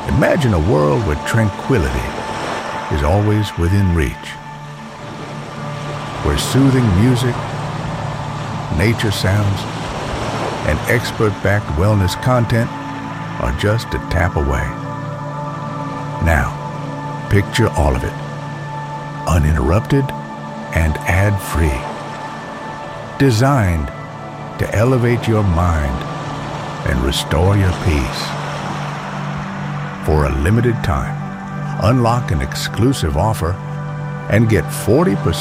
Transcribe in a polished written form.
Imagine a world where tranquility is always within reach, where soothing music, nature sounds, and expert-backed wellness content are just a tap away. Now, picture all of it, uninterrupted and ad-free. Designed to elevate your mind and restore your peace. For a limited time, unlock an exclusive offer and get 40%